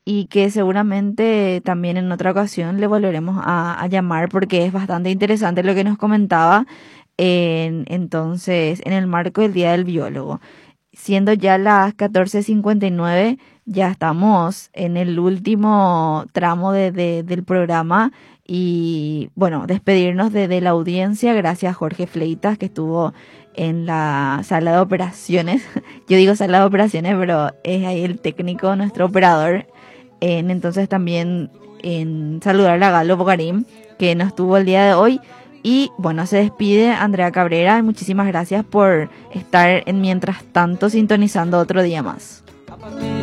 y que seguramente también en otra ocasión le volveremos a llamar porque es bastante interesante lo que nos comentaba entonces en el marco del Día del Biólogo. Siendo ya las 14:59, ya estamos en el último tramo del programa y bueno, despedirnos de la audiencia. Gracias a Jorge Fleitas que estuvo en la sala de operaciones. Yo digo sala de operaciones, pero es ahí el técnico, nuestro operador. Entonces también en saludar a Galo Bocarín, que nos tuvo el día de hoy. Y bueno, se despide Andrea Cabrera. Muchísimas gracias por estar en Mientras Tanto sintonizando otro día más.